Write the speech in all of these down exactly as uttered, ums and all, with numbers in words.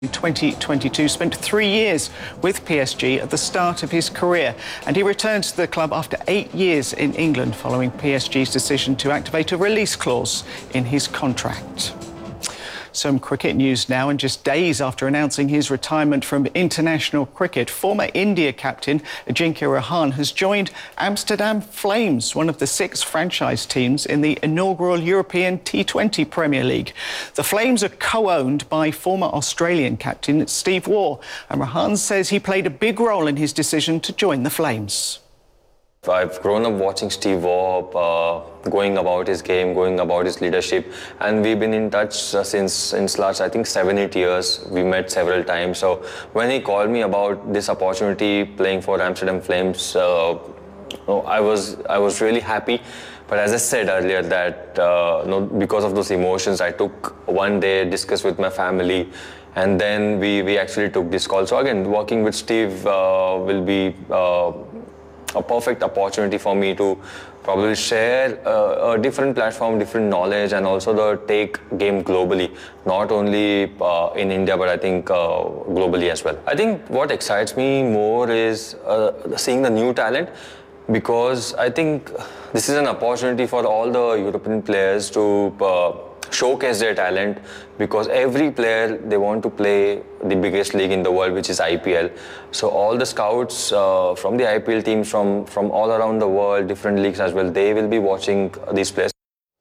In twenty twenty-two, spent three years with P S G at the start of his career, and he returned to the club after eight years in England following P S G's decision to activate a release clause in his contract. Some cricket news now, and just days after announcing his retirement from international cricket, former India captain Ajinkya Rahane has joined Amsterdam Flames, one of the six franchise teams in the inaugural European T twenty Premier League. The Flames are co-owned by former Australian captain Steve Waugh, and Rahane says he played a big role in his decision to join the Flames. I've grown up watching Steve Waugh, uh, going about his game, going about his leadership, and we've been in touch uh, since since last, I think, seven, eight years. We met several times. So when he called me about this opportunity playing for Amsterdam Flames, uh, I was I was really happy. But as I said earlier, that uh, you know, because of those emotions, I took one day, discussed with my family, and then we we actually took this call. So again, working with Steve uh, will be Uh, a perfect opportunity for me to probably share uh, a different platform, different knowledge, and also the take game globally, not only uh, in India, but I think uh, globally as well. I think what excites me more is uh, seeing the new talent, because I think this is an opportunity for all the European players to uh, showcase their talent, because every player, they want to play the biggest league in the world, which is I P L. So all the scouts uh, from the I P L teams from, from all around the world, different leagues as well, they will be watching these players.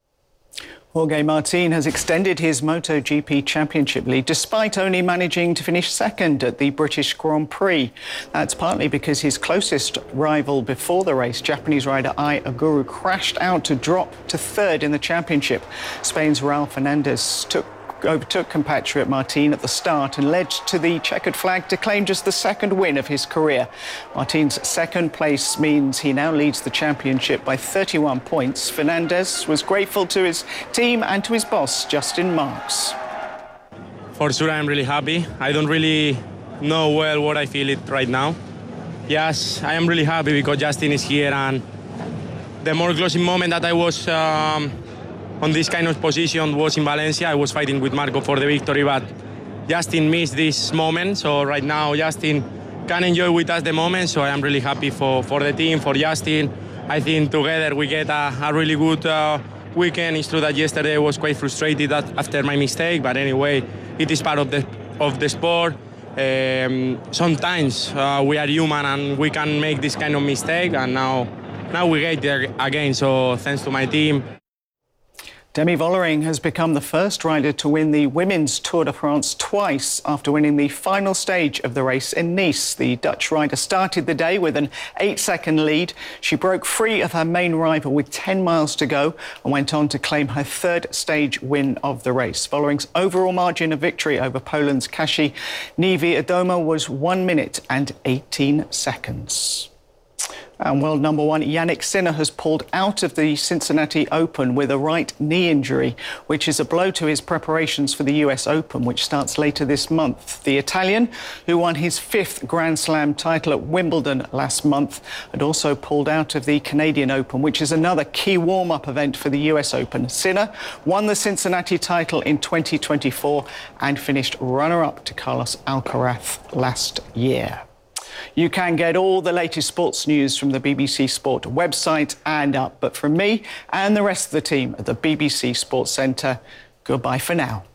Jorge Martin has extended his MotoGP Championship lead despite only managing to finish second at the British Grand Prix. That's partly because his closest rival before the race, Japanese rider Ai Ogura, crashed out to drop to third in the championship. Spain's Raul Fernandez took overtook compatriot Martin at the start and led to the checkered flag to claim just the second win of his career. Martin's second place means he now leads the championship by thirty-one points. Fernandez was grateful to his team and to his boss, Justin Marks. For sure, I'm really happy. I don't really know well what I feel it right now. Yes, I am really happy because Justin is here, and the more closing moment that I was um, on this kind of position was in Valencia. I was fighting with Marco for the victory, but Justin missed this moment. So right now, Justin can enjoy with us the moment. So I am really happy for, for the team, for Justin. I think together we get a, a really good uh, weekend. It's true that yesterday I was quite frustrated after my mistake, but anyway, it is part of the, of the sport. Um, sometimes uh, we are human and we can make this kind of mistake, and now, now we get there again. So thanks to my team. Demi Vollering has become the first rider to win the Women's Tour de France twice after winning the final stage of the race in Nice. The Dutch rider started the day with an eight-second lead. She broke free of her main rival with ten miles to go and went on to claim her third stage win of the race. Vollering's overall margin of victory over Poland's Kasia Niewiadoma was one minute and eighteen seconds. And world number one Jannik Sinner has pulled out of the Cincinnati Open with a right knee injury, which is a blow to his preparations for the U S Open, which starts later this month. The Italian, who won his fifth Grand Slam title at Wimbledon last month, had also pulled out of the Canadian Open, which is another key warm-up event for the U S Open. Sinner won the Cincinnati title in twenty twenty-four and finished runner-up to Carlos Alcaraz last year. You can get all the latest sports news from the B B C Sport website and app. But from me and the rest of the team at the B B C Sports Centre, goodbye for now.